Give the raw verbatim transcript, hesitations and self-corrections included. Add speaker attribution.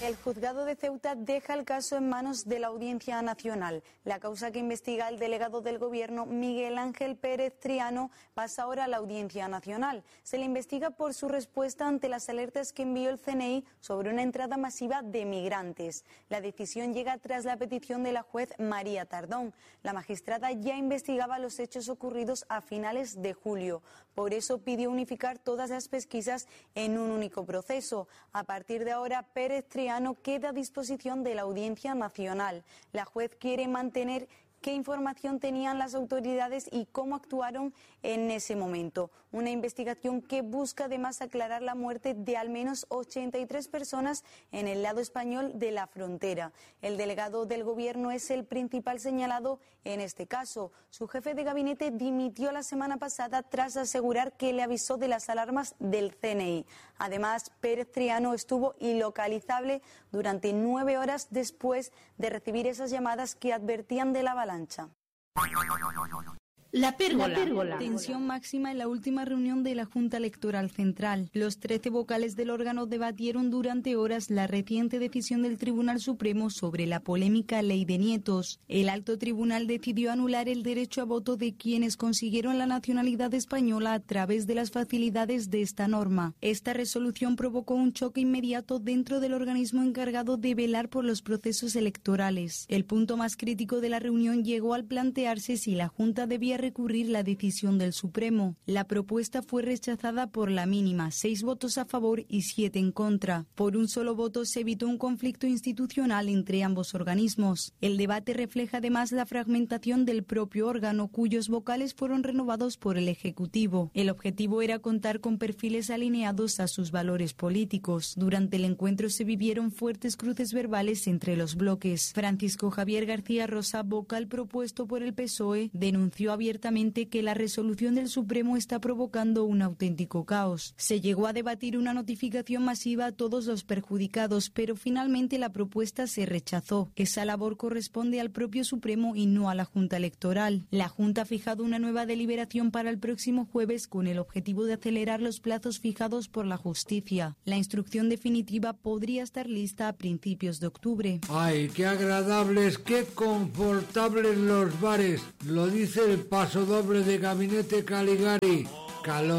Speaker 1: El juzgado de Ceuta deja el caso en manos de la Audiencia Nacional. La causa que investiga el delegado del Gobierno, Miguel Ángel Pérez Triano, pasa ahora a la Audiencia Nacional. Se le investiga por su respuesta ante las alertas que envió el C N I sobre una entrada masiva de migrantes. La decisión llega tras la petición de la juez María Tardón. La magistrada ya investigaba los hechos ocurridos a finales de julio. Por eso pidió unificar todas las pesquisas en un único proceso. A partir de ahora, Pérez Triano queda a disposición de la Audiencia Nacional. La juez quiere mantener qué información tenían las autoridades y cómo actuaron en ese momento. Una investigación que busca además aclarar la muerte de al menos ochenta y tres personas en el lado español de la frontera. El delegado del Gobierno es el principal señalado en este caso. Su jefe de gabinete dimitió la semana pasada tras asegurar que le avisó de las alarmas del C N I. Además, Pérez Triano estuvo ilocalizable durante nueve horas después de recibir esas llamadas que advertían de la avalancha.
Speaker 2: La pérgola. La pérgola.
Speaker 1: Tensión máxima en la última reunión de la Junta Electoral Central. Los trece vocales del órgano debatieron durante horas la reciente decisión del Tribunal Supremo sobre la polémica Ley de Nietos. El alto tribunal decidió anular el derecho a voto de quienes consiguieron la nacionalidad española a través de las facilidades de esta norma. Esta resolución provocó un choque inmediato dentro del organismo encargado de velar por los procesos electorales. El punto más crítico de la reunión llegó al plantearse si la Junta debía recurrir la decisión del Supremo. La propuesta fue rechazada por la mínima, seis votos a favor y siete en contra. Por un solo voto se evitó un conflicto institucional entre ambos organismos. El debate refleja además la fragmentación del propio órgano, cuyos vocales fueron renovados por el Ejecutivo. El objetivo era contar con perfiles alineados a sus valores políticos. Durante el encuentro se vivieron fuertes cruces verbales entre los bloques. Francisco Javier García Rosa, vocal propuesto por el P S O E, denunció abiertamente que la resolución del Supremo está provocando un auténtico caos. Se llegó a debatir una notificación masiva a todos los perjudicados, pero finalmente la propuesta se rechazó. Esa labor corresponde al propio Supremo y no a la Junta Electoral. La Junta ha fijado una nueva deliberación para el próximo jueves con el objetivo de acelerar los plazos fijados por la justicia. La instrucción definitiva podría estar lista a principios de octubre.
Speaker 3: ¡Ay, qué agradables, qué confortables los bares! Lo dice el paso doble de Gabinete Caligari. Calor.